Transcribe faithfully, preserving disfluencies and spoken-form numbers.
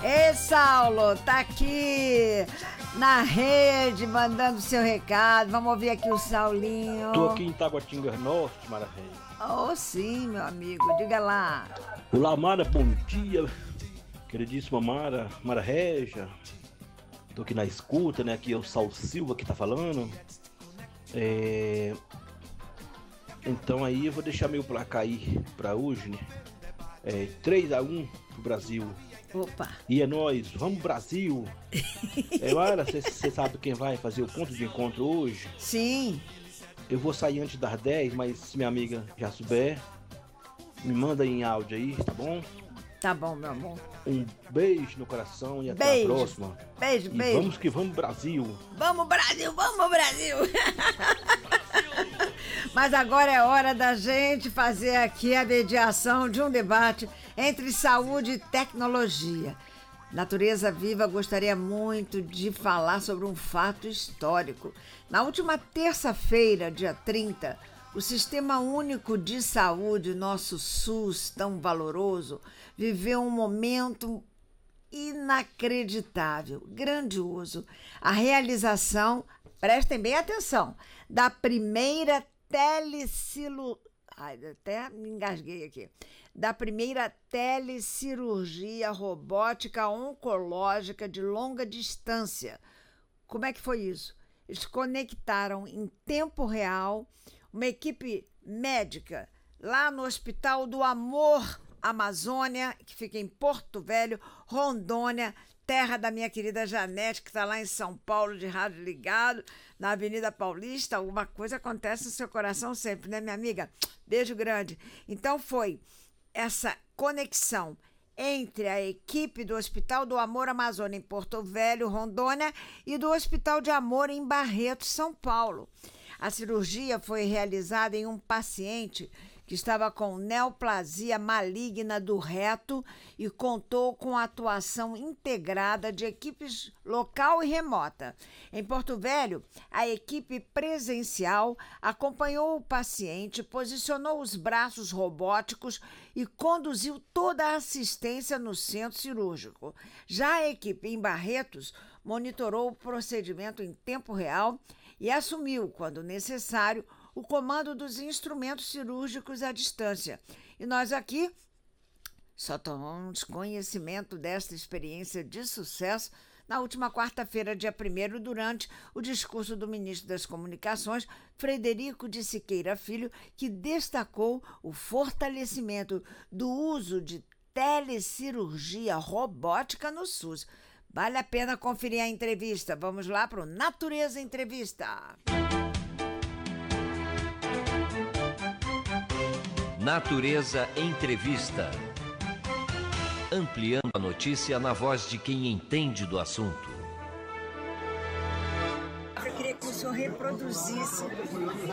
Ei, Saulo, tá aqui na rede, mandando seu recado. Vamos ouvir aqui o Saulinho. Tô aqui em Taguatinga Norte, Mara Regia. Oh, sim, meu amigo, diga lá. Olá, Mara, bom dia. Queridíssima Mara, Mara Regia. Tô aqui na escuta, né? Aqui é o Saulo Silva que tá falando. É... Então aí eu vou deixar meu placar aí pra hoje, né? É três a um pro Brasil. Opa! E é nóis, vamos Brasil! É, Mara, você sabe quem vai fazer o ponto de encontro hoje? Sim! Eu vou sair antes das dez, mas se minha amiga já souber, me manda em áudio aí, tá bom? Tá bom, meu amor. Um beijo no coração e até beijo. a próxima. Beijo, e beijo. Vamos que vamos, Brasil! Vamos, Brasil, vamos, Brasil! Mas agora é hora da gente fazer aqui a mediação de um debate entre saúde e tecnologia. Natureza Viva gostaria muito de falar sobre um fato histórico. Na última terça-feira, dia trinta, o Sistema Único de Saúde, nosso SUS tão valoroso, viveu um momento inacreditável, grandioso. A realização, prestem bem atenção, da primeira telecilo... Ai, até me engasguei aqui. Da primeira telecirurgia robótica oncológica de longa distância. Como é que foi isso? Eles conectaram em tempo real uma equipe médica lá no Hospital do Amor Amazônia, que fica em Porto Velho, Rondônia, terra da minha querida Janete, que está lá em São Paulo, de rádio ligado, na Avenida Paulista. Alguma coisa acontece no seu coração sempre, né, minha amiga? Beijo grande. Então foi essa conexão entre a equipe do Hospital do Amor Amazônia, em Porto Velho, Rondônia, e do Hospital de Amor, em Barretos, São Paulo. A cirurgia foi realizada em um paciente que estava com neoplasia maligna do reto e contou com a atuação integrada de equipes local e remota. Em Porto Velho, a equipe presencial acompanhou o paciente, posicionou os braços robóticos e conduziu toda a assistência no centro cirúrgico. Já a equipe em Barretos monitorou o procedimento em tempo real e assumiu, quando necessário, o comando dos instrumentos cirúrgicos à distância. E nós aqui só tomamos conhecimento desta experiência de sucesso na última quarta-feira, dia primeiro, durante o discurso do ministro das Comunicações, Frederico de Siqueira Filho, que destacou o fortalecimento do uso de telecirurgia robótica no SUS. Vale a pena conferir a entrevista. Vamos lá para o Natureza Entrevista. Natureza Entrevista. Ampliando a notícia na voz de quem entende do assunto. Eu queria que o senhor reproduzisse